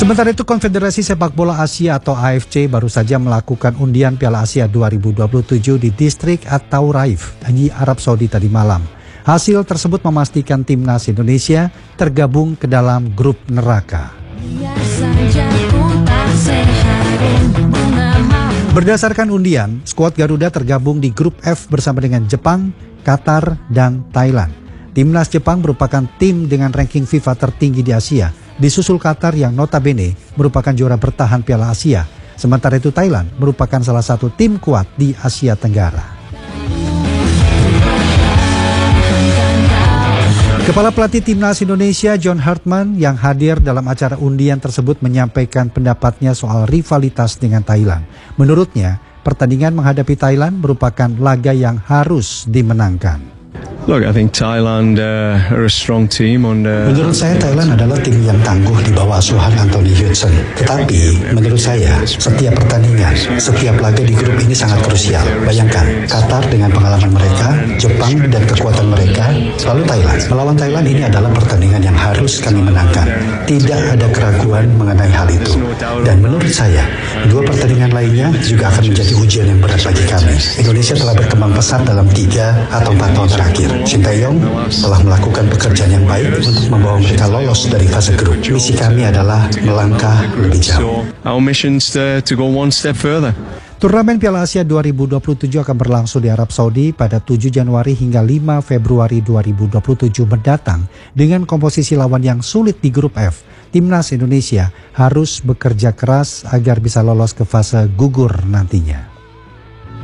Sementara itu, Konfederasi Sepak Bola Asia atau AFC baru saja melakukan undian Piala Asia 2027 di distrik At-Tauraif di Arab Saudi tadi malam. Hasil tersebut memastikan timnas Indonesia tergabung ke dalam grup neraka. Berdasarkan undian, skuad Garuda tergabung di grup F bersama dengan Jepang, Qatar, dan Thailand. Timnas Jepang merupakan tim dengan ranking FIFA tertinggi di Asia, disusul Qatar yang notabene merupakan juara bertahan Piala Asia. Sementara itu Thailand merupakan salah satu tim kuat di Asia Tenggara. Kepala Pelatih Timnas Indonesia John Hartman yang hadir dalam acara undian tersebut menyampaikan pendapatnya soal rivalitas dengan Thailand. Menurutnya, pertandingan menghadapi Thailand merupakan laga yang harus dimenangkan. Look, I think Thailand are a strong team. Menurut saya Thailand adalah tim yang tangguh di bawah asuhan Anthony Hudson. Tetapi menurut saya setiap pertandingan, setiap laga di grup ini sangat krusial. Bayangkan Qatar dengan pengalaman mereka, Jepang dan kekuatan mereka, lalu Thailand. Melawan Thailand ini adalah pertandingan yang harus kami menangkan. Tidak ada keraguan mengenai hal itu. Dan menurut saya, dua pertandingan lainnya juga akan menjadi ujian yang berat bagi kami. Indonesia telah berkembang pesat dalam 3 atau 4 tahun terakhir. Shin Tae-yong telah melakukan pekerjaan yang baik untuk membawa mereka lolos dari fase grup. Misi kami adalah melangkah lebih jauh. Our mission's to go one step further. Turnamen Piala Asia 2027 akan berlangsung di Arab Saudi pada 7 Januari hingga 5 Februari 2027 mendatang dengan komposisi lawan yang sulit di grup F. Timnas Indonesia harus bekerja keras agar bisa lolos ke fase gugur nantinya.